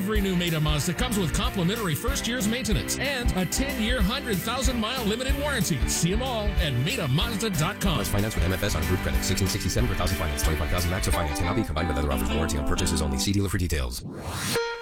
Every new Maida Mazda comes with complimentary first year's maintenance and a 10-year, 100,000-mile limited warranty. See them all at MaidaMazda.com. Plus finance with MFS on group credit. 1667 per thousand finance. 25,000 max of finance. Cannot be combined with other offers. Warranty on purchases only. See dealer for details.